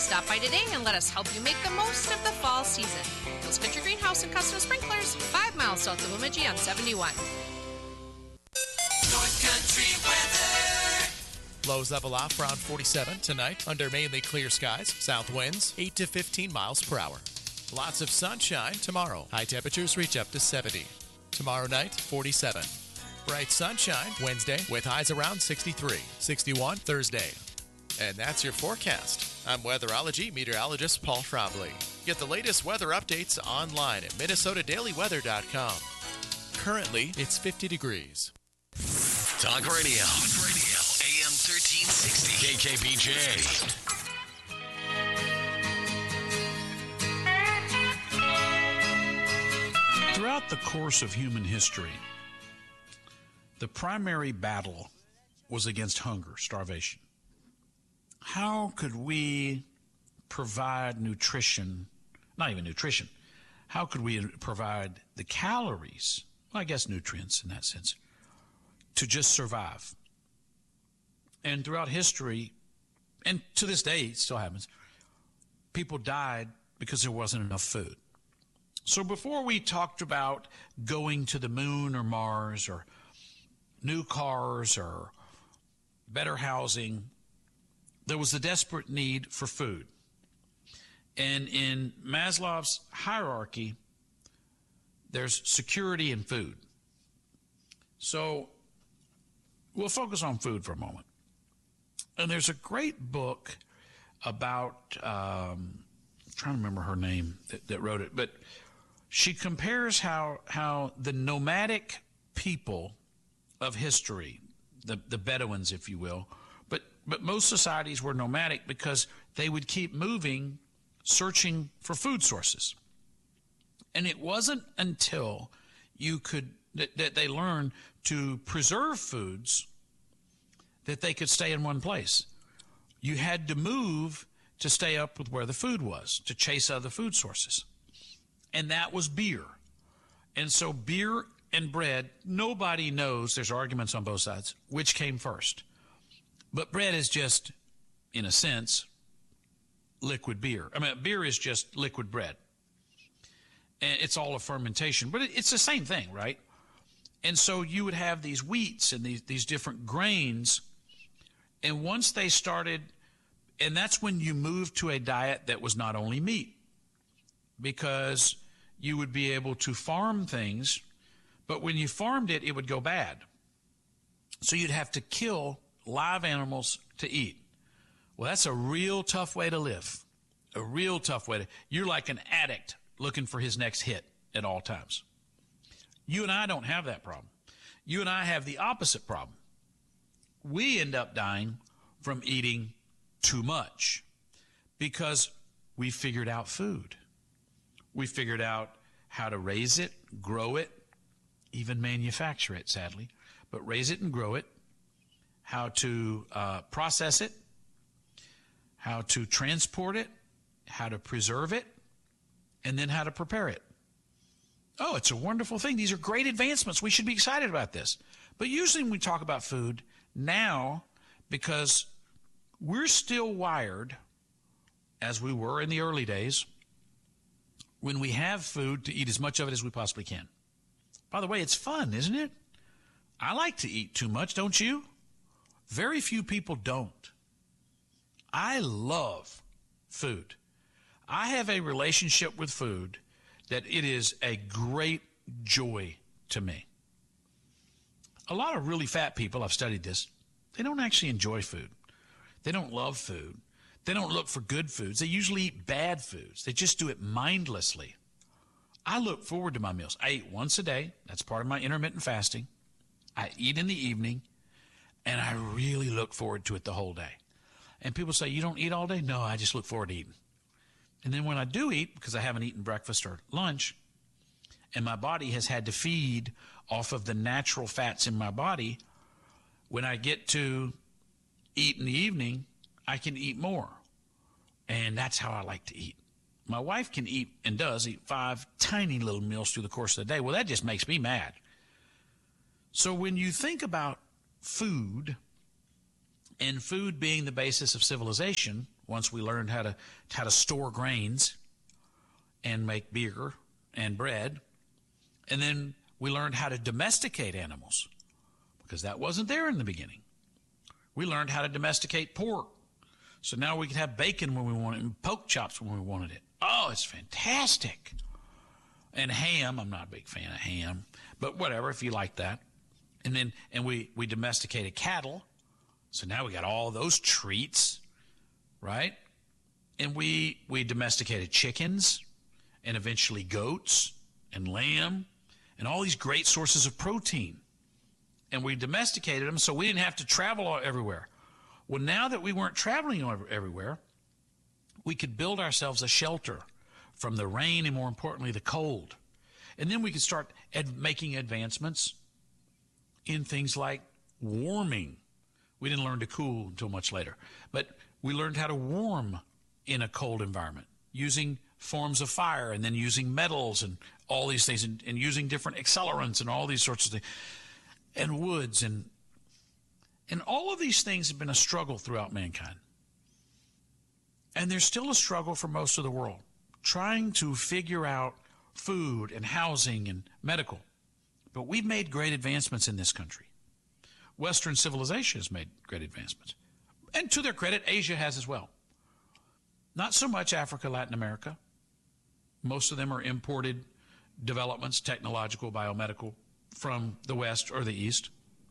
Stop by today and let us help you make the most of the fall season. Hills Country Greenhouse and Custom Sprinklers, 5 miles south of Bemidji on 71. North Country weather. Lows level off around 47 tonight under mainly clear skies. South winds 8 to 15 miles per hour. Lots of sunshine tomorrow. High temperatures reach up to 70. Tomorrow night, 47. Bright sunshine Wednesday with highs around 63. 61 Thursday. And that's your forecast. I'm weatherology meteorologist Paul Trombley. Get the latest weather updates online at minnesotadailyweather.com. Currently, it's 50 degrees. Talk Radio. AM 1360. KKBJ. Throughout the course of human history, the primary battle was against hunger, starvation. How could we provide nutrition, not even nutrition, how could we provide the calories, well, I guess nutrients in that sense, to just survive? And throughout history, and to this day it still happens, people died because there wasn't enough food. So before we talked about going to the moon or Mars or new cars or better housing, there was a desperate need for food. And in Maslow's hierarchy, there's security and food. So we'll focus on food for a moment. And there's a great book about, I'm trying to remember her name that wrote it, but she compares how the nomadic people of history, the Bedouins, if you will, but most societies were nomadic because they would keep moving, searching for food sources. And it wasn't until that they learned to preserve foods that they could stay in one place. You had to move to stay up with where the food was, to chase other food sources. And that was beer. And so beer and bread, nobody knows, there's arguments on both sides, which came first. But bread is just, in a sense, liquid beer. I mean, beer is just liquid bread. And it's all a fermentation. But it's the same thing, right? And so you would have these wheats and these different grains. And once they started, and that's when you moved to a diet that was not only meat. Because you would be able to farm things, but when you farmed it, it would go bad. So you'd have to kill live animals to eat. Well, that's a real tough way to live. A real tough way to, you're like an addict looking for his next hit at all times. You and I don't have that problem. You and I have the opposite problem. We end up dying from eating too much because we figured out food. We figured out how to raise it, grow it, even manufacture it, sadly, but raise it and grow it, how to process it, how to transport it, how to preserve it, and then how to prepare it. Oh, it's a wonderful thing. These are great advancements. We should be excited about this. But usually when we talk about food now, because we're still wired, as we were in the early days, when we have food, to eat as much of it as we possibly can. By the way, it's fun, isn't it? I like to eat too much, don't you? Very few people don't. I love food. I have a relationship with food that it is a great joy to me. A lot of really fat people, I've studied this, they don't actually enjoy food. They don't love food. They don't look for good foods. They usually eat bad foods. They just do it mindlessly. I look forward to my meals. I eat once a day. That's part of my intermittent fasting. I eat in the evening, and I really look forward to it the whole day. And people say, you don't eat all day? No, I just look forward to eating. And then when I do eat, because I haven't eaten breakfast or lunch, and my body has had to feed off of the natural fats in my body, when I get to eat in the evening, I can eat more. And that's how I like to eat. My wife can eat, and does eat, 5 tiny little meals through the course of the day. Well, that just makes me mad. So when you think about food, and food being the basis of civilization, Once we learned how to store grains and make beer and bread, and then we learned how to domesticate animals, because that wasn't there in the beginning. We learned how to domesticate pork. So now we could have bacon when we wanted it and pork chops when we wanted it. Oh, it's fantastic. And ham, I'm not a big fan of ham, but whatever, if you like that. And we domesticated cattle. So now we got all those treats, right? And we domesticated chickens and eventually goats and lamb and all these great sources of protein. And we domesticated them so we didn't have to travel everywhere. Well, now that we weren't traveling everywhere, we could build ourselves a shelter from the rain and, more importantly, the cold. And then we could start making advancements in things like warming. We didn't learn to cool until much later. But we learned how to warm in a cold environment using forms of fire and then using metals and all these things and using different accelerants and all these sorts of things. And woods and all of these things have been a struggle throughout mankind. And there's still a struggle for most of the world, trying to figure out food and housing and medical. But we've made great advancements in this country. Western civilization has made great advancements. And to their credit, Asia has as well. Not so much Africa, Latin America. Most of them are imported developments, technological, biomedical, from the West or the East.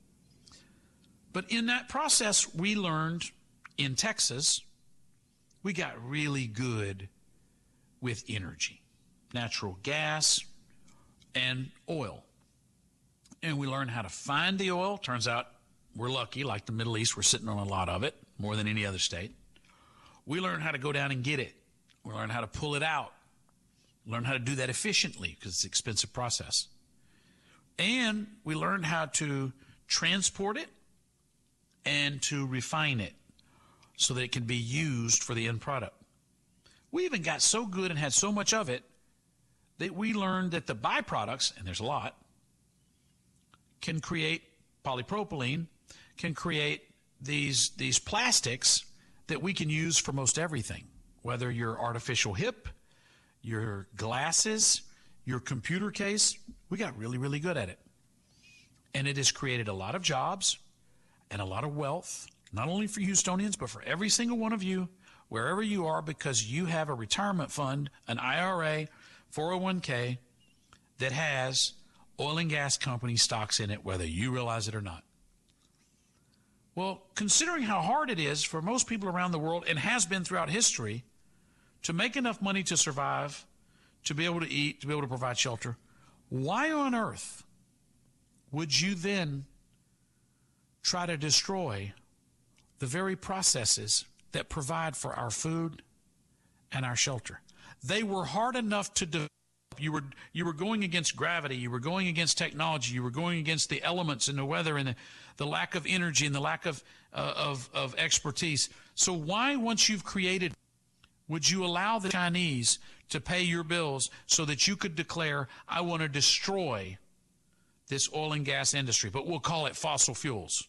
But in that process, we learned in Texas, we got really good with energy, natural gas and oil. And we learned how to find the oil. Turns out we're lucky, like the Middle East, we're sitting on a lot of it, more than any other state. We learned how to go down and get it. We learned how to pull it out. Learn how to do that efficiently because it's an expensive process. And we learned how to transport it and to refine it so that it can be used for the end product. We even got so good and had so much of it that we learned that the byproducts, and there's a lot, can create polypropylene, can create these plastics that we can use for most everything, whether your artificial hip, your glasses, your computer case. We got really, really good at it. And it has created a lot of jobs and a lot of wealth, not only for Houstonians, but for every single one of you, wherever you are, because you have a retirement fund, an IRA, 401k, that has oil and gas company stocks in it, whether you realize it or not. Well, considering how hard it is for most people around the world, and has been throughout history, to make enough money to survive, to be able to eat, to be able to provide shelter, why on earth would you then try to destroy the very processes that provide for our food and our shelter? They were hard enough to develop. You were going against gravity. You were going against technology. You were going against the elements and the weather and the lack of energy and the lack of expertise. So why, once you've created, would you allow the Chinese to pay your bills so that you could declare, I want to destroy this oil and gas industry, but we'll call it fossil fuels?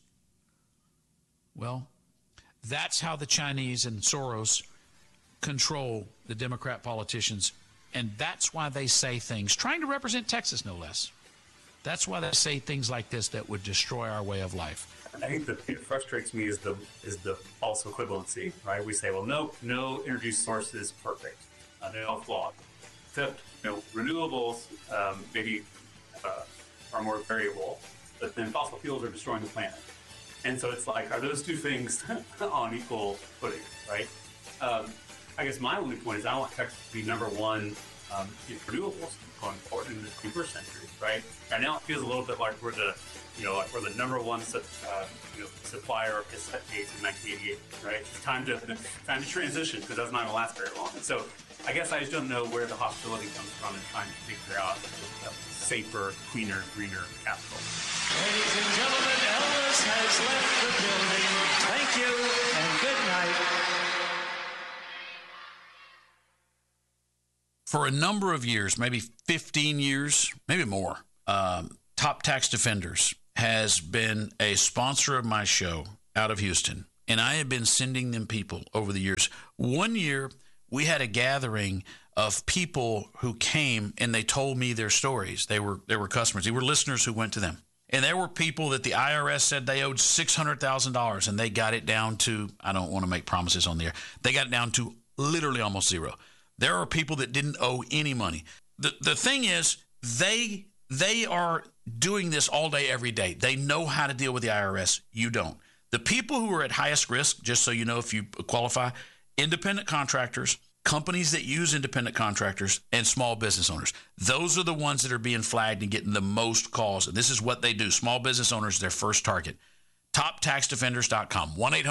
Well, that's how the Chinese and Soros control the Democrat politicians. And that's why they say things, trying to represent Texas, no less. That's why they say things like this that would destroy our way of life. I think the thing that frustrates me is the false equivalency, right? We say, well, no energy source is perfect. They're all flawed. Except, renewables maybe are more variable, but then fossil fuels are destroying the planet. And so it's like, are those two things on equal footing, right? I guess my only point is I want Texas to be number one in renewables going forward in the 21st century, right? Right now it feels a little bit like we're the number one supplier of cassette tapes in 1988, right? It's time to transition because that's not going to last very long. And so I guess I just don't know where the hostility comes from in trying to figure out a safer, cleaner, greener capital. Ladies and gentlemen, Elvis has left the building. Thank you and good night. For a number of years, maybe 15 years, maybe more, Top Tax Defenders has been a sponsor of my show out of Houston. And I have been sending them people over the years. One year, we had a gathering of people who came and they told me their stories. They were customers. They were listeners who went to them. And there were people that the IRS said they owed $600,000, and they got it down to, I don't want to make promises on the air, they got it down to literally almost zero. There are people that didn't owe any money. The thing is, they are doing this all day, every day. They know how to deal with the IRS. You don't. The people who are at highest risk, just so you know if you qualify, independent contractors, companies that use independent contractors, and small business owners. Those are the ones that are being flagged and getting the most calls. And this is what they do. Small business owners, their first target. TopTaxDefenders.com.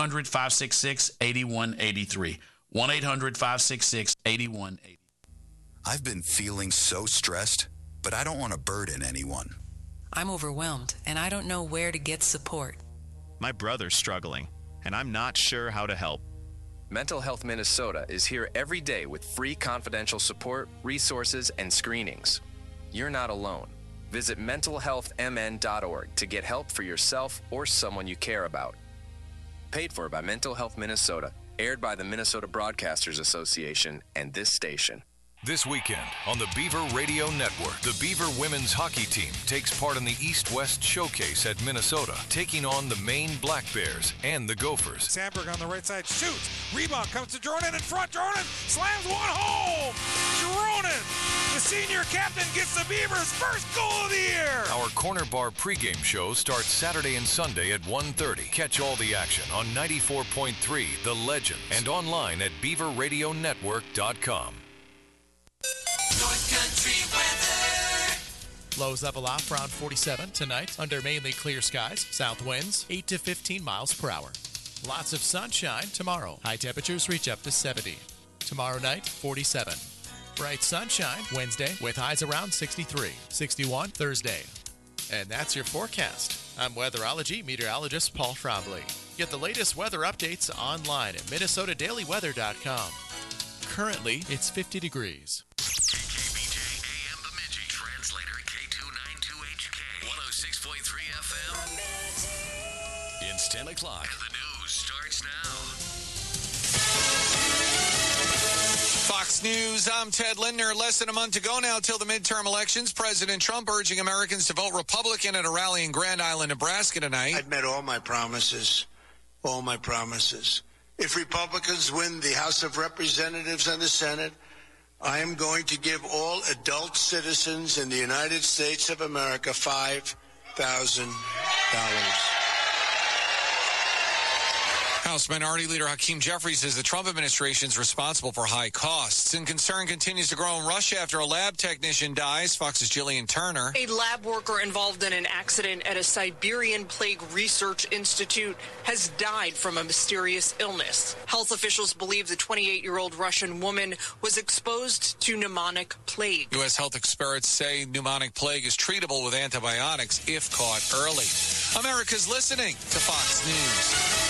1-800-566-8183. 1-800-566-8183. I've been feeling so stressed, but I don't want to burden anyone. I'm overwhelmed, and I don't know where to get support. My brother's struggling, and I'm not sure how to help. Mental Health Minnesota is here every day with free confidential support, resources, and screenings. You're not alone. Visit mentalhealthmn.org to get help for yourself or someone you care about. Paid for by Mental Health Minnesota, aired by the Minnesota Broadcasters Association and this station. This weekend on the Beaver Radio Network, the Beaver women's hockey team takes part in the East-West Showcase at Minnesota, taking on the Maine Black Bears and the Gophers. Sandberg on the right side shoots. Rebound comes to Jordan in front. Jordan slams one home. Jordan, the senior captain, gets the Beavers' first goal of the year. Our Corner Bar pregame show starts Saturday and Sunday at 1:30. Catch all the action on 94.3 The Legend and online at beaverradionetwork.com. North Country weather. Lows level off around 47 tonight under mainly clear skies. South winds 8 to 15 miles per hour. Lots of sunshine tomorrow. High temperatures reach up to 70. Tomorrow night, 47. Bright sunshine Wednesday with highs around 63. 61 Thursday. And that's your forecast. I'm weatherology meteorologist Paul Trombley. Get the latest weather updates online at MinnesotaDailyWeather.com. Currently, it's 50 degrees. KKBJ AM Bemidji. Translator K292HK. 106.3 FM. It's 10 o'clock. The news starts now. Fox News, I'm Ted Lindner. Less than a month to go now till the midterm elections. President Trump urging Americans to vote Republican at a rally in Grand Island, Nebraska tonight. I've met all my promises. All my promises. If Republicans win the House of Representatives and the Senate, I am going to give all adult citizens in the United States of America $5,000. House Minority Leader Hakeem Jeffries says the Trump administration is responsible for high costs. And concern continues to grow in Russia after a lab technician dies. Fox's Jillian Turner. A lab worker involved in an accident at a Siberian Plague Research Institute has died from a mysterious illness. Health officials believe the 28-year-old Russian woman was exposed to pneumonic plague. U.S. health experts say pneumonic plague is treatable with antibiotics if caught early. America's listening to Fox News.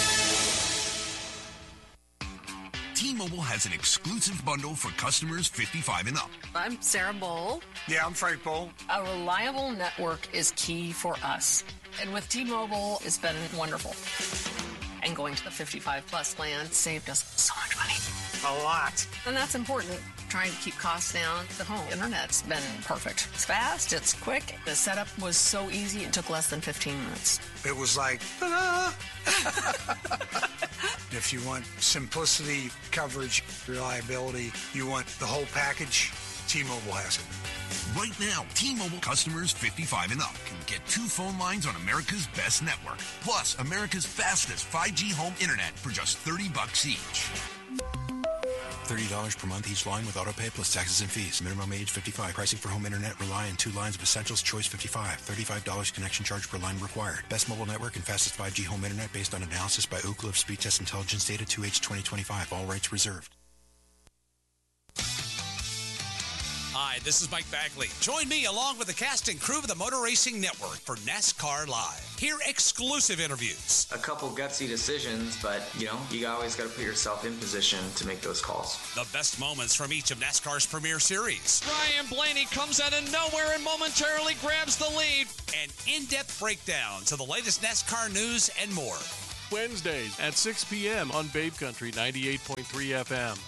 T-Mobile has an exclusive bundle for customers 55 and up. I'm Sarah Bowl. Yeah, I'm Frank Bowl. A reliable network is key for us. And with T-Mobile, it's been wonderful. And going to the 55-plus plan saved us so much money. A lot. And that's important. Trying to keep costs down. The home internet's been perfect. It's fast, it's quick. The setup was so easy, it took less than 15 minutes. It was like, ta-da! If you want simplicity, coverage, reliability, you want the whole package, T-Mobile has it. Right now, T-Mobile customers 55 and up can get 2 phone lines on America's best network, plus America's fastest 5G home internet for just $30 each. $30 per month each line with autopay plus taxes and fees. Minimum age 55. Pricing for home internet rely on 2 lines of Essentials Choice 55. $35 connection charge per line required. Best mobile network and fastest 5G home internet based on analysis by Ookla of Speed Test Intelligence data 2H 2025. All rights reserved. Hi, this is Mike Bagley. Join me along with the cast and crew of the Motor Racing Network for NASCAR Live. Hear exclusive interviews. A couple gutsy decisions, but, you always got to put yourself in position to make those calls. The best moments from each of NASCAR's premier series. Ryan Blaney comes out of nowhere and momentarily grabs the lead. And in-depth breakdowns of the latest NASCAR news and more. Wednesdays at 6 p.m. on Babe Country 98.3 FM.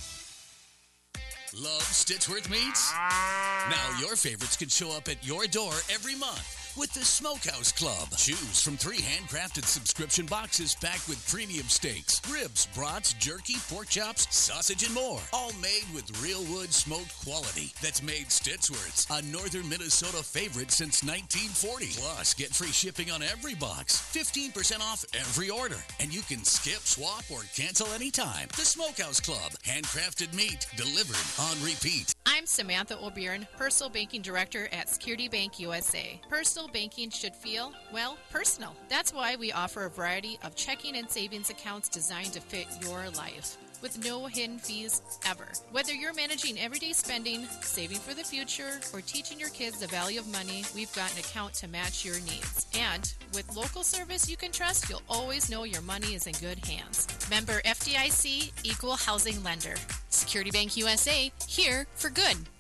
Love Stitchworth Meats? Now your favorites can show up at your door every month with the Smokehouse Club. Choose from 3 handcrafted subscription boxes packed with premium steaks, ribs, brats, jerky, pork chops, sausage, and more. All made with real wood smoked quality that's made Stitchworth's a northern Minnesota favorite since 1940. Plus, get free shipping on every box, 15% off every order, and you can skip, swap, or cancel anytime. The Smokehouse Club. Handcrafted meat delivered on repeat. I'm Samantha O'Byrne, Personal Banking Director at Security Bank USA. Personal banking should feel, well, personal. That's why we offer a variety of checking and savings accounts designed to fit your life, with no hidden fees ever. Whether you're managing everyday spending, saving for the future, or teaching your kids the value of money, we've got an account to match your needs. And with local service you can trust, you'll always know your money is in good hands. Member FDIC, Equal Housing Lender. Security Bank USA, here for good.